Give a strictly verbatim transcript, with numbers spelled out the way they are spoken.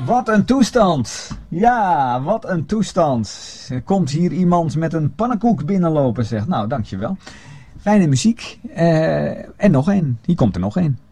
Wat een toestand. Ja, wat een toestand. Er komt hier iemand met een pannenkoek binnenlopen, zegt. Nou, dankjewel. Fijne muziek. Uh, en nog één. Hier komt er nog één.